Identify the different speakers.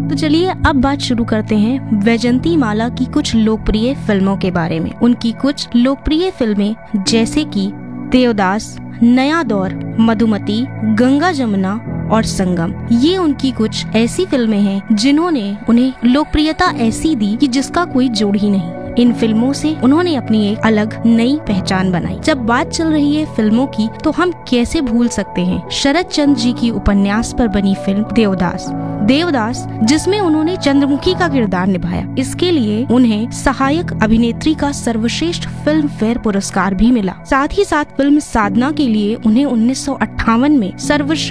Speaker 1: तो चलिए अब बात शुरू करते हैं वैजंती माला की कुछ लोकप्रिय फिल्मों के बारे में। उनकी कुछ लोकप्रिय फिल्में जैसे कि देवदास, नया दौर, मधुमती, गंगा जमुना और संगम, ये उनकी कुछ ऐसी फिल्में हैं जिन्होंने उन्हें लोकप्रियता ऐसी दी कि जिसका कोई जोड़ ही नहीं। इन फिल्मों से उन्होंने अपनी एक अलग नई पहचान बनाई। जब बात चल रही है फिल्मों की तो हम कैसे भूल सकते हैं शरद चंद्र जी की उपन्यास पर बनी फिल्म देवदास, जिसमें उन्होंने चंद्रमुखी का किरदार निभाया। इसके लिए उन्हें सहायक अभिनेत्री का सर्वश्रेष्ठ फिल्म फेयर पुरस्कार भी मिला। साथ ही साथ फिल्म साधना के लिए उन्हें 1958 में सर्वश्रेष्ठ